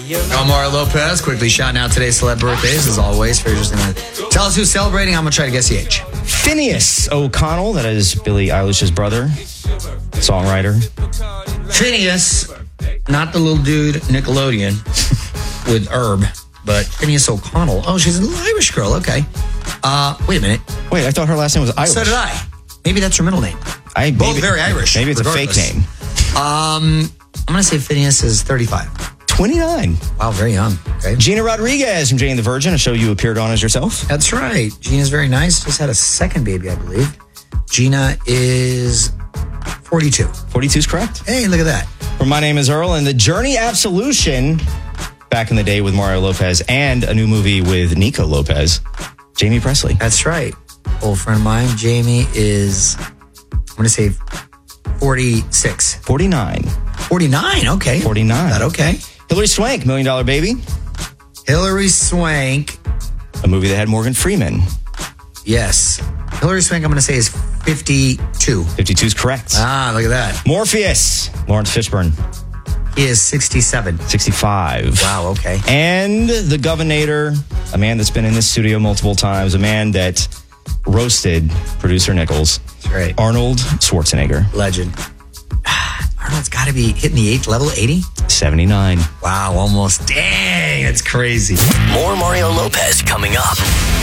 Omar Lopez, quickly shouting out today's celeb birthdays, as always. Fraser's going to tell us who's celebrating. I'm going to try to guess the age. Phineas O'Connell, that is Billie Eilish's brother, songwriter. Phineas, not the little dude Nickelodeon with Herb, but Phineas O'Connell. Oh, she's an Irish girl. Okay. Wait a minute. Wait, I thought her last name was Irish. So did I. Maybe that's her middle name. Both very Irish. Maybe it's regardless. a fake name. I'm going to say Phineas is 35. 29. Wow, very young. Okay. Gina Rodriguez from Jane the Virgin, a show you appeared on as yourself. That's right. Gina's very nice. Just had a second baby, I believe. Gina is 42. 42 is correct. Hey, look at that. Well, my name is Earl, and the Journey Absolution, back in the day with Mario Lopez, and a new movie with Nico Lopez, Jamie Presley. That's right. Old friend of mine, Jamie, is, I'm going to say 46. 49. 49, okay. 49. That okay. Hilary Swank, $1 Million Baby. Hilary Swank. A movie that had Morgan Freeman. Yes. Hilary Swank, I'm going to say, is 52. 52 is correct. Ah, look at that. Morpheus, Lawrence Fishburne. He is 67. 65. Wow, okay. And the Governator, a man that's been in this studio multiple times, a man that roasted producer Nichols. That's right. Arnold Schwarzenegger. Legend. Arnold's got to be hitting the 8th level, 80? 79. Wow, almost. Dang, that's crazy. More Mario Lopez coming up.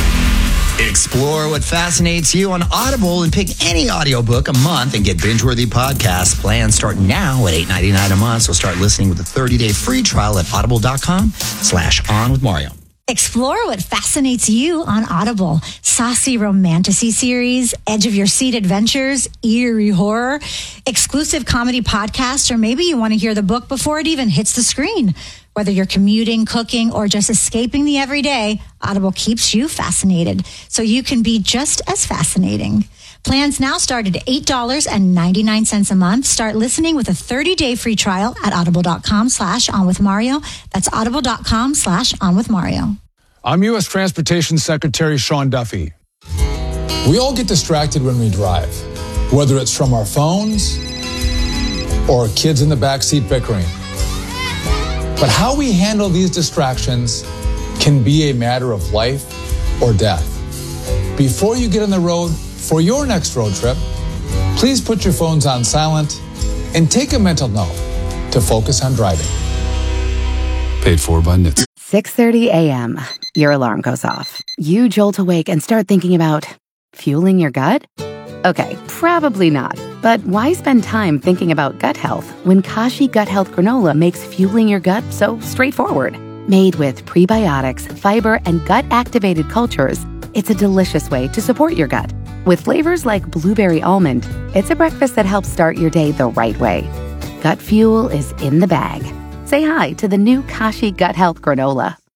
Explore what fascinates you on Audible and pick any audiobook a month and get binge-worthy podcasts. Plans start now at $8.99 a month, so start listening with a 30-day free trial at audible.com/onwithmario. Explore what fascinates you on Audible. Saucy romantasy series, edge of your seat adventures, eerie horror, exclusive comedy podcasts, or maybe you want to hear the book before it even hits the screen. Whether you're commuting, cooking, or just escaping the everyday, Audible keeps you fascinated so you can be just as fascinating. Plans now start at $8.99 a month. Start listening with a 30-day free trial at audible.com/onwithmario. That's audible.com/onwithmario. I'm U.S. Transportation Secretary Sean Duffy. We all get distracted when we drive, whether it's from our phones or kids in the backseat bickering. But how we handle these distractions can be a matter of life or death. Before you get on the road for your next road trip, please put your phones on silent and take a mental note to focus on driving. Paid for by NHTSA. 6:30 a.m. Your alarm goes off. You jolt awake and start thinking about fueling your gut? Okay, probably not. But why spend time thinking about gut health when Kashi Gut Health Granola makes fueling your gut so straightforward? Made with prebiotics, fiber, and gut-activated cultures, it's a delicious way to support your gut. With flavors like blueberry almond, it's a breakfast that helps start your day the right way. Gut fuel is in the bag. Say hi to the new Kashi Gut Health Granola.